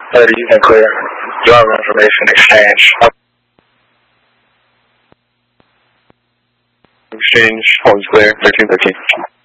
You can clear. Driver information exchange. Exchange, hold's clear, 1313.